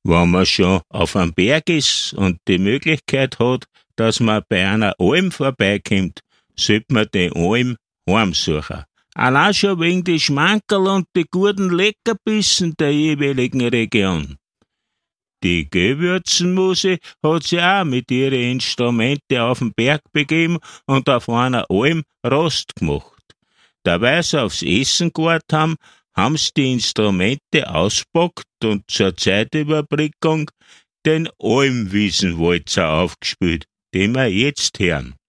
Wenn man schon auf einem Berg ist und die Möglichkeit hat, dass man bei einer Alm vorbeikommt, sollte man die Alm heimsuchen. Allein schon wegen die Schmankerl und die guten Leckerbissen der jeweiligen Region. Die Gewürzenmuse hat sich auch mit ihren Instrumente auf den Berg begeben und auf einer Alm Rost gemacht. Dabei sie aufs Essen gewartet haben sie die Instrumente auspackt und zur Zeitüberbrückung den Almwiesenwalzer aufgespielt, den wir jetzt hören.